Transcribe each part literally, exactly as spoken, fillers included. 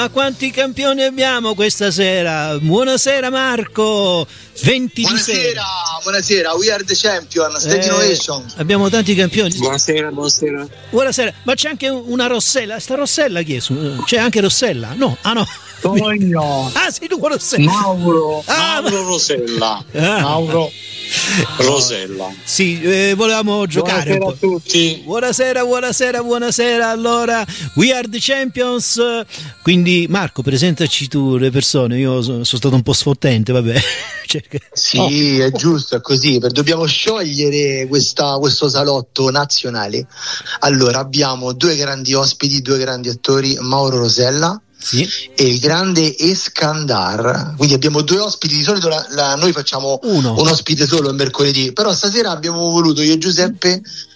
Ma quanti campioni abbiamo questa sera? Buonasera Marco. venti buonasera, di sera. Buonasera, we are the champion, State eh, Innovation. Abbiamo tanti campioni. Buonasera, buonasera. Buonasera, ma c'è anche una Rossella. Sta Rossella chi è? C'è anche Rossella? No, ah no. Sono io. Ah, sei tu Rossella. Mauro. Ah, Mauro Rosella. Ah. Mauro Rosella. Sì, eh, volevamo giocare buonasera un po'. a tutti. Buonasera, buonasera, buonasera. Allora, we are the champions. Quindi Marco, presentaci tu le persone. Io sono, sono stato un po' sfottente, vabbè. Sì, oh. È giusto, è così. Dobbiamo sciogliere questa, questo salotto nazionale. Allora, abbiamo due grandi ospiti, due grandi attori, Mauro Rosella. Sì. E il grande Eskandar. Quindi abbiamo due ospiti. Di solito la, la, noi facciamo Uno. un ospite solo il mercoledì, però stasera abbiamo voluto io e Giuseppe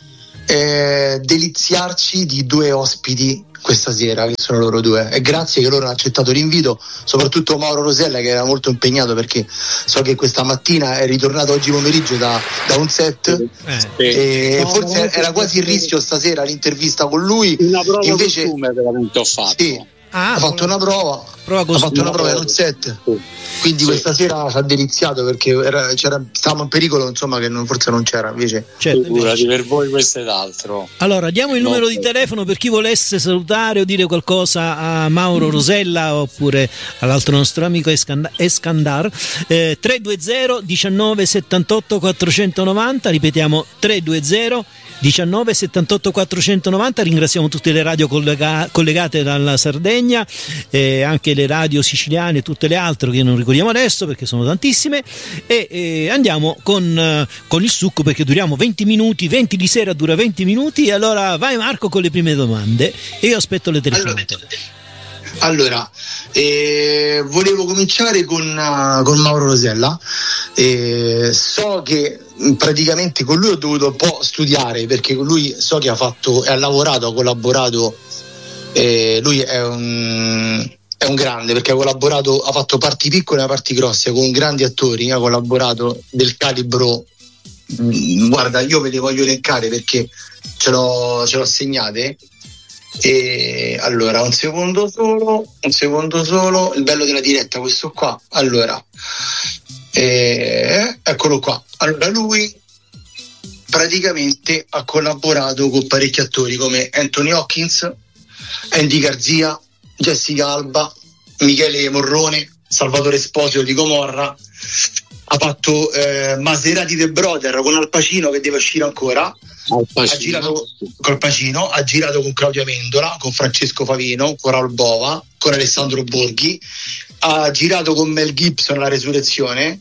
eh, deliziarci di due ospiti questa sera, che sono loro due, e grazie che loro hanno accettato l'invito, soprattutto Mauro Rosella, che era molto impegnato, perché so che questa mattina è ritornato oggi pomeriggio da, da un set eh. e no, forse era quasi il rischio stasera l'intervista con lui. Una prova invece costume veramente ho fatto. Sì. Ah, ha fatto una prova, prova ha fatto una prova in un set, quindi sì. Questa sera ci ha deliziato, perché era, c'era, stavamo in pericolo, insomma, che non, forse non c'era, invece. Certo, figurati, invece. Per voi questo ed altro. Allora diamo il no, numero di telefono per chi volesse salutare o dire qualcosa a Mauro Rosella oppure all'altro nostro amico Eskandar. eh, tre due zero diciannove settantotto quattrocentonovanta, ripetiamo tre due zero diciannove settantotto quattrocentonovanta. Ringraziamo tutte le radio collega- collegate dalla Sardegna, eh, anche le radio siciliane e tutte le altre che non ricordiamo adesso perché sono tantissime, e eh, andiamo con, eh, con il succo, perché duriamo venti minuti, venti di sera dura venti minuti. Allora vai Marco con le prime domande e io aspetto le telefonate. Allora, allora eh, volevo cominciare con, uh, con Mauro Rosella. Eh, so che praticamente con lui ho dovuto un po' studiare, perché con lui so che ha fatto e ha lavorato, ha collaborato, eh, lui è un, è un grande, perché ha collaborato, ha fatto parti piccole e parti grosse con grandi attori, ha collaborato del calibro, mh, guarda, io ve le voglio elencare perché ce l'ho, ce l'ho segnate. E allora un secondo solo un secondo solo il bello della diretta, questo qua. Allora eh, eccolo qua. Allora lui praticamente ha collaborato con parecchi attori come Anthony Hopkins, Andy Garzia, Jessica Alba, Michele Morrone, Salvatore Esposito di Gomorra. Ha fatto eh, Maserati The Brother con Al Pacino, che deve uscire ancora. Ha girato col Pacino, ha girato con Claudia Mendola, con Francesco Favino, con Raul Bova, con Alessandro Borghi, ha girato con Mel Gibson La Resurrezione,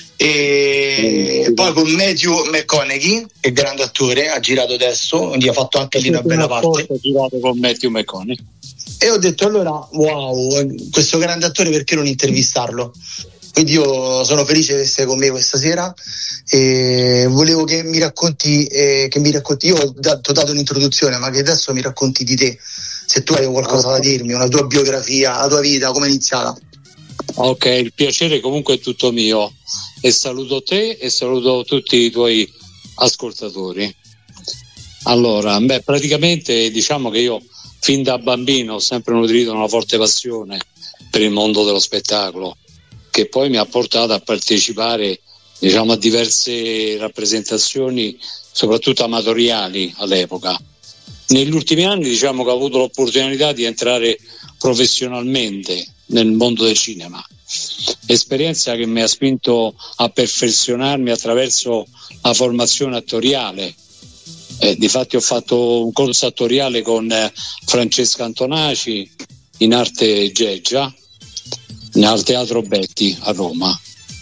e mm. poi con Matthew McConaughey, che è grande attore, ha girato adesso, quindi ha fatto anche lì una bella parte. Ha girato con Matthew McConaughey. E ho detto allora, wow, questo grande attore perché non intervistarlo? Quindi io sono felice di essere con me questa sera e volevo che mi racconti, eh, che mi racconti, io ho dato, dato un'introduzione, ma che adesso mi racconti di te, se tu hai qualcosa da dirmi, una tua biografia, la tua vita, come è iniziata. Ok, il piacere comunque è tutto mio, e saluto te e saluto tutti i tuoi ascoltatori. Allora, beh, praticamente diciamo che io fin da bambino ho sempre nutrito una forte passione per il mondo dello spettacolo, che poi mi ha portato a partecipare, diciamo, a diverse rappresentazioni, soprattutto amatoriali all'epoca. Negli ultimi anni, diciamo che ho avuto l'opportunità di entrare professionalmente nel mondo del cinema, esperienza che mi ha spinto a perfezionarmi attraverso la formazione attoriale. Eh, difatti ho fatto un corso attoriale con eh, Francesca Antonaci in arte Geggia, al Teatro Betti a Roma,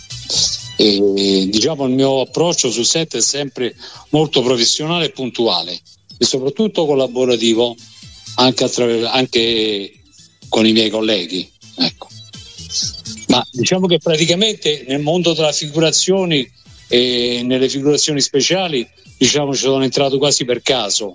e diciamo il mio approccio sul set è sempre molto professionale e puntuale, e soprattutto collaborativo anche, attraver- anche con i miei colleghi, ecco. Ma diciamo che praticamente nel mondo della figurazioni e nelle figurazioni speciali, diciamo, ci sono entrato quasi per caso,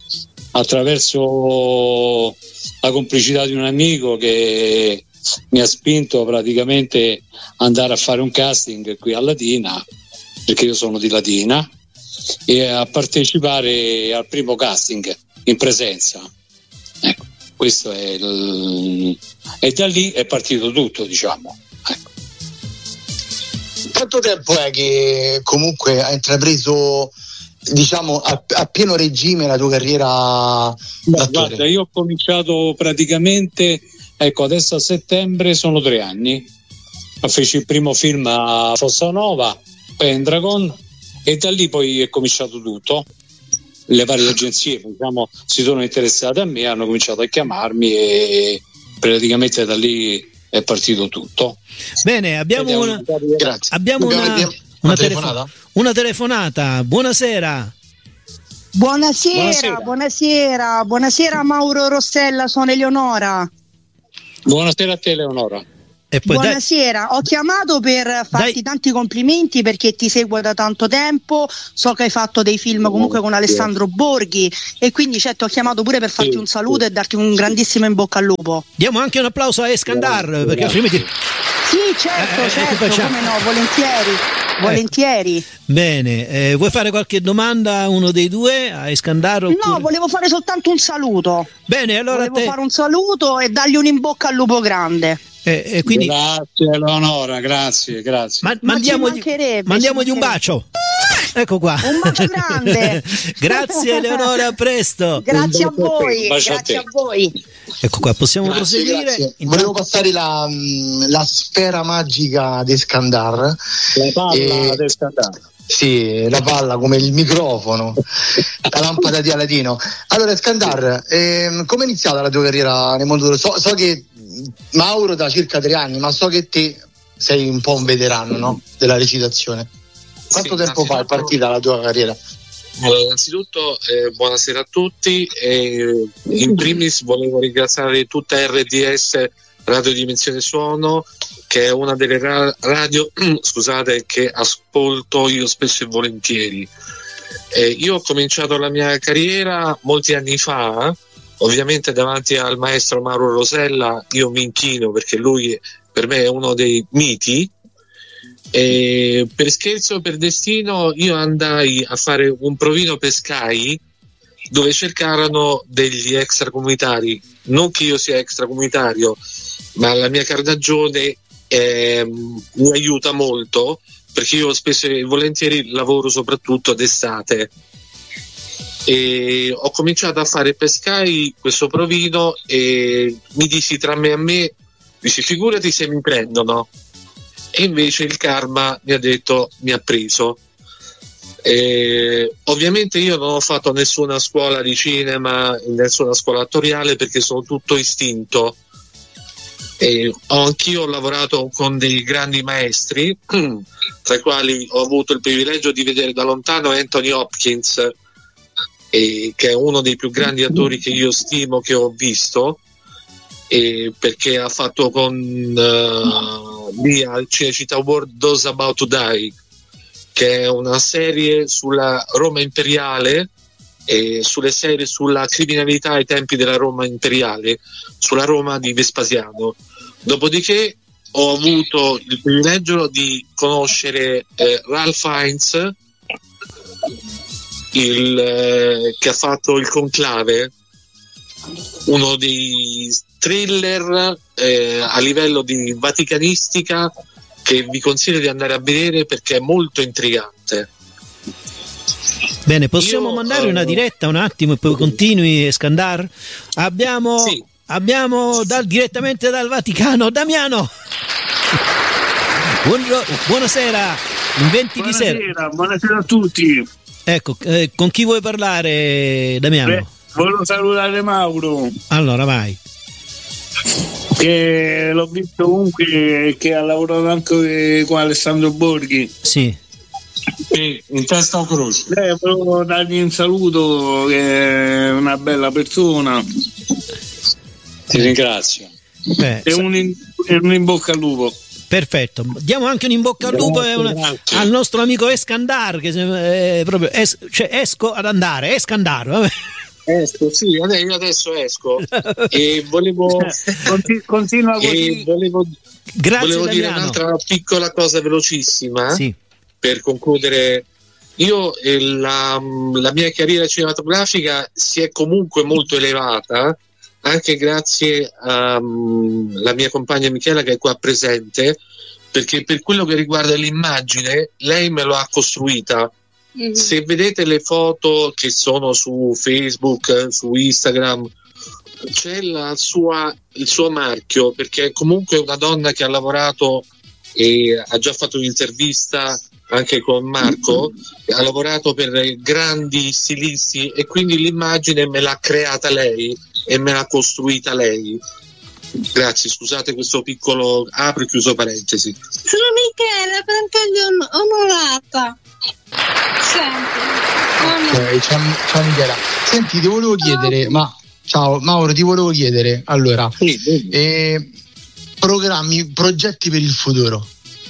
attraverso la complicità di un amico che mi ha spinto praticamente ad andare a fare un casting qui a Latina, perché io sono di Latina, e a partecipare al primo casting in presenza. Ecco, questo è il, e da lì è partito tutto, diciamo. Ecco. Quanto tempo è che comunque ha intrapreso, diciamo, a, a pieno regime la tua carriera? Beh, guarda, io ho cominciato praticamente, ecco, adesso a settembre sono tre anni. Feci il primo film a Fossanova, Pendragon, e da lì poi è cominciato tutto. Le varie agenzie, diciamo, si sono interessate a me, hanno cominciato a chiamarmi e praticamente da lì è partito tutto. Bene, abbiamo una, abbiamo una, una, una telefonata. Una telefonata. Buonasera. Buonasera, buonasera, buonasera, buonasera Mauro Rossella, sono Eleonora. Buonasera a te, Eleonora. E poi buonasera, dai. Ho chiamato per farti dai. tanti complimenti perché ti seguo da tanto tempo, so che hai fatto dei film comunque con Alessandro Borghi e quindi certo ho chiamato pure per farti sì, un saluto sì. e darti un grandissimo in bocca al lupo. Diamo anche un applauso a Eskandar grazie, perché altrimenti sì certo, eh, certo, come no, volentieri, eh. volentieri. Bene, eh, vuoi fare qualche domanda a uno dei due, a Eskandar? Oppure... No, volevo fare soltanto un saluto. Bene, allora volevo te... fare un saluto e dargli un in bocca al lupo grande. Eh, eh, quindi... Grazie Eleonora, grazie, grazie. Ma, mandiamogli mandiamogli un bacio. Ecco qua. Un bacio grande. Grazie Eleonora, a presto. Grazie a voi, grazie a, a voi. Ecco qua, possiamo grazie, proseguire. Grazie. Volevo passare la, la sfera magica di Eskandar. La palla e... di Eskandar. Sì, la palla come il microfono, la lampada di Aladino. Allora Eskandar, ehm, come è iniziata la tua carriera nel mondo dello so, so che Mauro da circa tre anni, ma so che te sei un po' un veterano, no? Della recitazione. Quanto sì, tempo fa è partita la tua carriera? Allora, innanzitutto eh, buonasera a tutti e in primis volevo ringraziare tutta R D S Radio Dimensione Suono, che è una delle ra- radio scusate, che ascolto io spesso e volentieri. Eh, io ho cominciato la mia carriera molti anni fa. Ovviamente davanti al maestro Mauro Rosella io mi inchino perché lui per me è uno dei miti e per scherzo o per destino io andai a fare un provino per Sky dove cercarono degli extracomunitari, non che io sia extracomunitario ma la mia carnagione eh, mi aiuta molto perché io spesso e volentieri lavoro soprattutto d'estate. E ho cominciato a fare per Sky questo provino e mi dissi tra me e me, dici figurati se mi prendono, e invece il karma mi ha detto mi ha preso. E ovviamente io non ho fatto nessuna scuola di cinema, nessuna scuola attoriale perché sono tutto istinto e ho anch'io lavorato con dei grandi maestri tra i quali ho avuto il privilegio di vedere da lontano Anthony Hopkins, E che è uno dei più grandi attori che io stimo, che ho visto, e perché ha fatto con uh, lì al Cinecittà World Those About to Die, che è una serie sulla Roma imperiale e sulle serie sulla criminalità ai tempi della Roma imperiale, sulla Roma di Vespasiano. Dopodiché ho avuto il privilegio di conoscere eh, Ralph Fiennes, il, eh, che ha fatto Il Conclave, uno dei thriller eh, a livello di vaticanistica che vi consiglio di andare a vedere perché è molto intrigante. Bene, possiamo Io, mandare uh, una diretta un attimo e poi continui, Eskandar? Abbiamo, sì. abbiamo dal, direttamente dal Vaticano Damiano. Buongiorno, buonasera, in venti buonasera, di sera. Buonasera a tutti. Ecco, eh, con chi vuoi parlare, Damiano? Beh, volevo salutare Mauro. Allora, vai. Che l'ho visto comunque che ha lavorato anche con Alessandro Borghi. Sì. E in testa o croce. Eh, volevo dargli un saluto, che è una bella persona. Ti ringrazio. Beh, e un in, un in bocca al lupo. Perfetto, diamo anche un in bocca al lupo grazie, una, grazie. al nostro amico Eskandar, che è proprio es, cioè esco ad andare, Eskandar, vabbè. Esco, sì, io adesso esco e volevo continua così. E volevo, Grazie, volevo dire Damiano. Un'altra piccola cosa velocissima, sì. Per concludere. Io eh, la, la mia carriera cinematografica si è comunque molto elevata anche grazie alla um, mia compagna Michela che è qua presente, perché per quello che riguarda l'immagine lei me lo ha costruita. Mm-hmm. Se vedete le foto che sono su Facebook, su Instagram, c'è la sua, il suo marchio, perché è comunque una donna che ha lavorato e ha già fatto un'intervista anche con Marco, ha lavorato per grandi stilisti e quindi l'immagine me l'ha creata lei e me l'ha costruita lei. Grazie, scusate questo piccolo apro e chiuso parentesi. Sono Michela, tanto onorata. Ok, ciao, ciao Michela. Senti, ti volevo chiedere, ma ciao Mauro, ti volevo chiedere, allora, sì, sì. Eh, programmi, progetti per il futuro?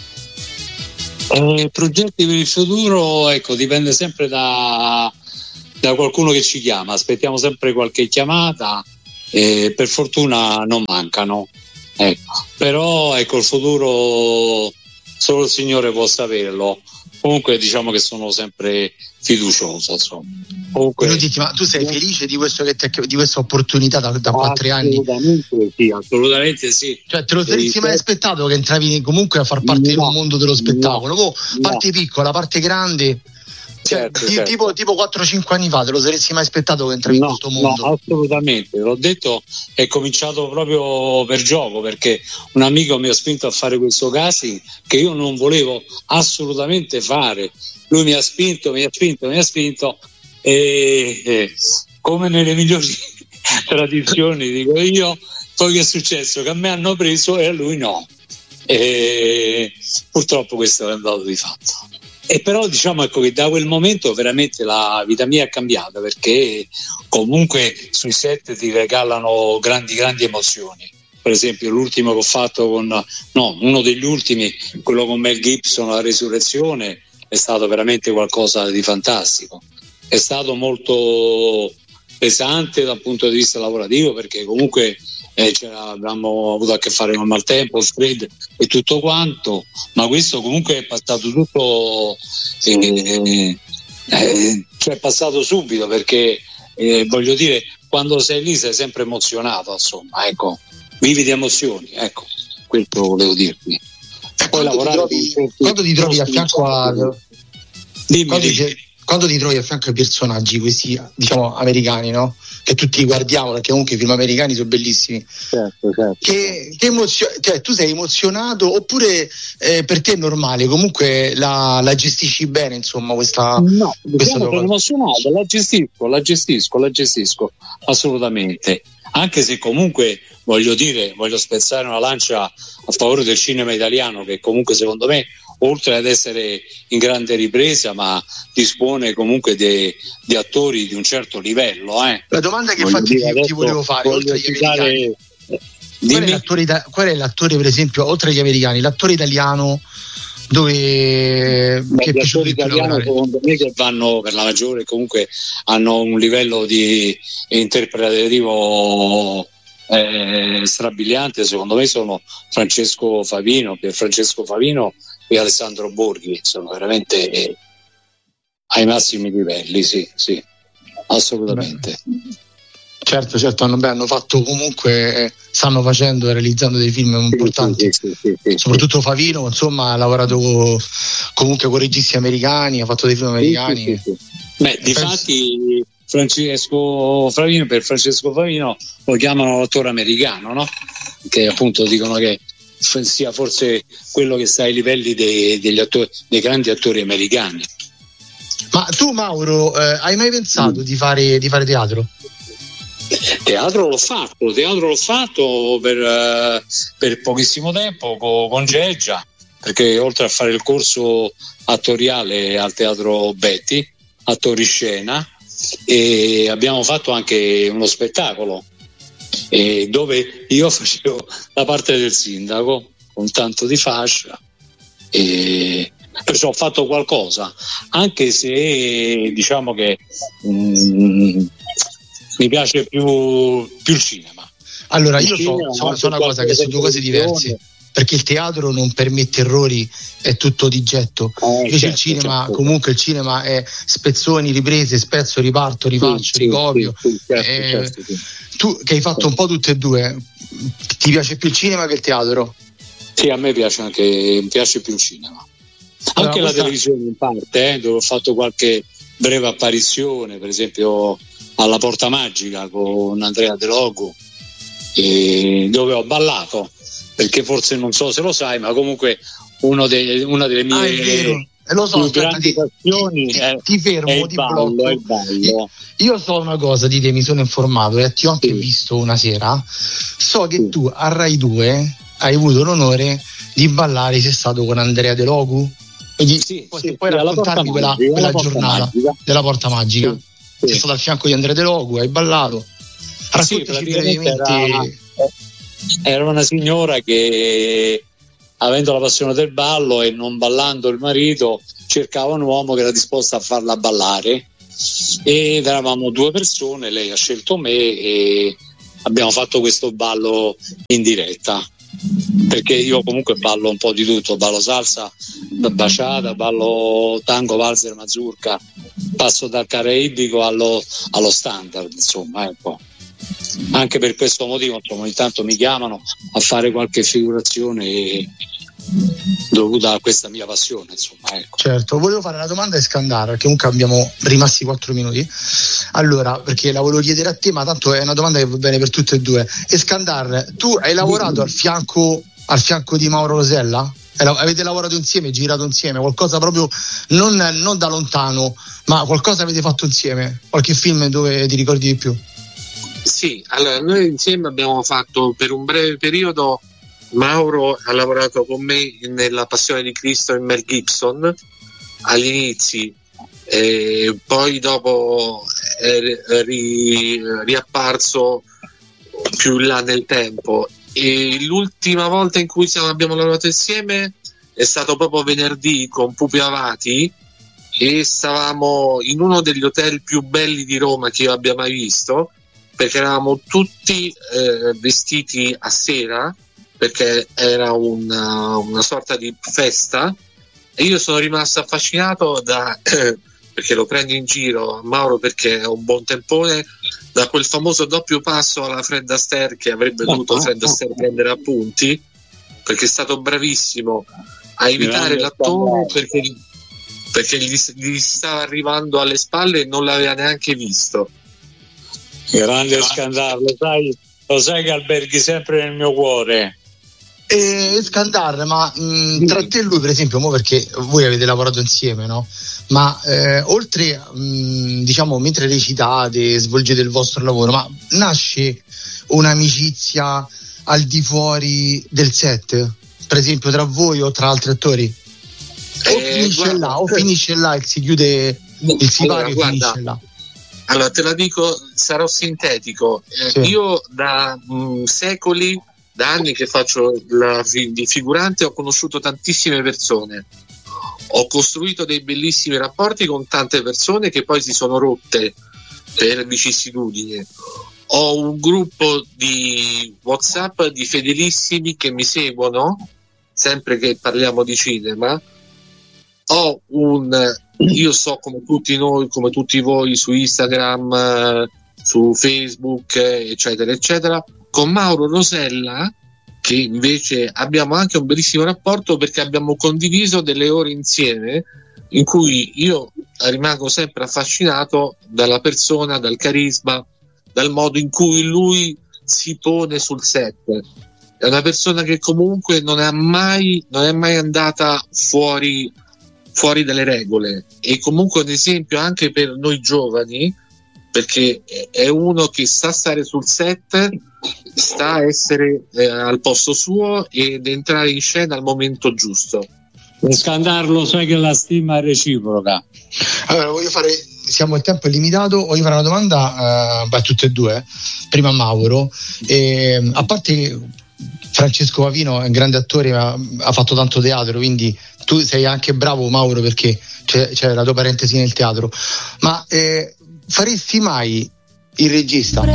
Eh, progetti per il futuro, ecco, dipende sempre da, da qualcuno che ci chiama, aspettiamo sempre qualche chiamata. Eh, per fortuna non mancano, ecco. Però ecco, il futuro solo il Signore può saperlo. Comunque diciamo che sono sempre fiducioso, insomma. Comunque, dici, ma tu sei felice di, questo che te, di questa opportunità da, da quattro anni? Assolutamente sì, assolutamente sì. Cioè te lo saresti mai aspettato che entravi comunque a far parte no, del mondo dello spettacolo? No, parte no. piccola, parte grande. Certo, cioè, certo. Tipo, tipo quattro cinque anni fa te lo saresti mai aspettato che entravi no, in questo mondo? No, assolutamente, l'ho detto, è cominciato proprio per gioco, perché un amico mi ha spinto a fare questo casting che io non volevo assolutamente fare. Lui mi ha spinto, mi ha spinto, mi ha spinto e, e come nelle migliori tradizioni dico io, poi che è successo? Che a me hanno preso e a lui no, e purtroppo questo è andato di fatto. E però diciamo ecco che da quel momento veramente la vita mia è cambiata, perché comunque sui set ti regalano grandi grandi emozioni. Per esempio l'ultimo che ho fatto con no, uno degli ultimi, quello con Mel Gibson, La Resurrezione, è stato veramente qualcosa di fantastico. È stato molto pesante dal punto di vista lavorativo, perché comunque eh, abbiamo avuto a che fare con maltempo, freddo e tutto quanto, ma questo comunque è passato tutto eh, eh, cioè è passato subito, perché eh, voglio dire, quando sei lì sei sempre emozionato, insomma, ecco, vivi di emozioni, ecco, questo volevo dirvi. Poi quando lavorare ti trovi, quando ti trovi a fianco a dimmi, quando, dimmi. Quando ti trovi a fianco ai personaggi questi, diciamo, americani, no? Che tutti guardiamo, perché comunque i film americani sono bellissimi. Certo, certo. Che, che emozio- cioè, tu sei emozionato oppure eh, per te è normale? Comunque la, la gestisci bene, insomma, questa. No, questa sono emozionato, la gestisco, la gestisco, la gestisco assolutamente. Anche se comunque voglio dire, voglio spezzare una lancia a favore del cinema italiano, che comunque secondo me, oltre ad essere in grande ripresa, ma dispone comunque di attori di un certo livello. Eh. La domanda che infatti ti, ti volevo fare, oltre agli americani, qual è, l'attore, qual è l'attore, per esempio, oltre agli americani, l'attore italiano dove Beh, che gli attori italiani secondo me che vanno per la maggiore, comunque hanno un livello di interpretativo eh, strabiliante, secondo me sono Francesco Favino, Pier Francesco Favino e Alessandro Borghi, sono veramente eh, ai massimi livelli, sì, sì, assolutamente. Beh. Certo, certo, hanno, beh, hanno fatto comunque, stanno facendo e realizzando dei film importanti, sì, sì, sì, sì, soprattutto Favino, insomma, ha lavorato co- comunque con registi americani, ha fatto dei film americani. Sì, sì, sì. Beh, difatti Francesco Favino, per Francesco Favino lo chiamano l'attore americano, no? Che appunto dicono che sia forse quello che sta ai livelli dei, degli attori, dei grandi attori americani. Ma tu, Mauro, eh, hai mai pensato mm. di fare, di fare teatro? Teatro l'ho fatto, teatro l'ho fatto per, uh, per pochissimo tempo con, con Geggia, perché oltre a fare il corso attoriale al Teatro Betti, attori scena, e abbiamo fatto anche uno spettacolo e dove io facevo la parte del sindaco con tanto di fascia, e perciò ho fatto qualcosa, anche se diciamo che mm, mi piace più, più il cinema. Allora, il io cinema, so, so, so una cosa che sono due cose diverse. perché il teatro non permette errori, è tutto di getto. Eh, Invece certo, il cinema, certo. comunque il cinema è spezzoni, riprese, spezzo, riparto, rifaccio, Sì, sì, ricopio. sì, sì, certo, Eh, certo, sì. Tu che hai fatto un po' tutte e due, ti piace più il cinema che il teatro? Sì, a me piace anche mi piace più il cinema. Allora, Anche questa- la televisione in parte, eh, dove ho fatto qualche breve apparizione, per esempio alla Porta Magica con Andrea De Logo, e dove ho ballato, perché forse non so se lo sai, ma comunque uno dei, una delle Ah, è mie vero. Eh, lo so, più aspetta, grandi ti, passioni ti- è, ti fermo, è il ti ballo, blocco. è il ballo. Io so una cosa di te, mi sono informato e ti ho anche Sì. visto una sera. So che Sì. tu a Rai due hai avuto l'onore di ballare, sei stato con Andrea De Logu. Quindi Sì, poi, sì, se puoi sì, alla raccontarmi Porta quella, Magica, quella alla Porta giornata Magica. della Porta Magica. Sì, Sei sì. stato al fianco di Andrea De Logu, hai ballato. Sì, Raccontaci praticamente brevemente. era, era una signora che, avendo la passione del ballo e non ballando il marito, cercava un uomo che era disposto a farla ballare, ed eravamo due persone, lei ha scelto me e abbiamo fatto questo ballo in diretta, perché io comunque ballo un po' di tutto, ballo salsa, baciata, ballo tango, valzer, mazurka, passo dal caraibico allo, allo standard, insomma, ecco. Anche per questo motivo, insomma, ogni tanto mi chiamano a fare qualche figurazione dovuta a questa mia passione, insomma, ecco. Certo, volevo fare una domanda a Iskandar, perché comunque abbiamo rimasti quattro minuti. Allora, perché la volevo chiedere a te, ma tanto è una domanda che va bene per tutte e due. Iskandar, tu hai lavorato al fianco, al fianco di Mauro Rosella? Avete lavorato insieme, girato insieme, qualcosa proprio non, non da lontano, ma qualcosa avete fatto insieme? Qualche film dove ti ricordi di più? Sì, allora noi insieme abbiamo fatto per un breve periodo. Mauro ha lavorato con me nella Passione di Cristo e Mel Gibson agli inizi, e poi dopo è ri, riapparso più in là nel tempo, e l'ultima volta in cui siamo, abbiamo lavorato insieme è stato proprio venerdì con Pupi Avati, e stavamo in uno degli hotel più belli di Roma che io abbia mai visto, perché eravamo tutti eh, vestiti a sera, perché era una, una sorta di festa, e io sono rimasto affascinato da eh, perché lo prendo in giro Mauro perché è un buon tempone, da quel famoso doppio passo alla Fred Astaire che avrebbe dovuto Fred Astaire prendere appunti, perché è stato bravissimo a evitare l'attore, perché, perché gli, gli stava arrivando alle spalle e non l'aveva neanche visto. Grande scandalo, lo sai, lo sai che alberghi sempre nel mio cuore. E Iskandar, ma mh, tra te e lui, per esempio, mo perché voi avete lavorato insieme, no? Ma eh, oltre, mh, diciamo, mentre recitate, svolgete il vostro lavoro, ma nasce un'amicizia al di fuori del set? Per esempio, tra voi o tra altri attori? O Eh, finisce guarda, là, o finisce là, e si chiude il sipario, allora, finisce guarda, là. Allora te la dico, sarò sintetico. Eh, Sì. Io da mh, secoli, da anni che faccio la fi- di figurante, ho conosciuto tantissime persone. Ho costruito dei bellissimi rapporti con tante persone che poi si sono rotte per vicissitudini. Ho un gruppo di WhatsApp di fedelissimi che mi seguono sempre che parliamo di cinema. Ho un io so, come tutti noi, come tutti voi, su Instagram, eh, su Facebook, eh, eccetera eccetera, con Mauro Rosella, che invece abbiamo anche un bellissimo rapporto perché abbiamo condiviso delle ore insieme in cui io rimango sempre affascinato dalla persona, dal carisma, dal modo in cui lui si pone sul set. È una persona che comunque non è mai, non è mai andata fuori fuori dalle regole, e comunque un esempio anche per noi giovani, perché è uno che sa stare sul set, sta a essere eh, al posto suo ed entrare in scena al momento giusto. Per scandarlo, sai che la stima è reciproca. Allora, voglio fare, siamo il tempo è limitato, voglio fare una domanda uh, a tutte e due. Prima Mauro, e, a parte Francesco Pavino è un grande attore, ma ha fatto tanto teatro, quindi tu sei anche bravo, Mauro, perché c'è, c'è la tua parentesi nel teatro, ma eh, faresti mai il regista?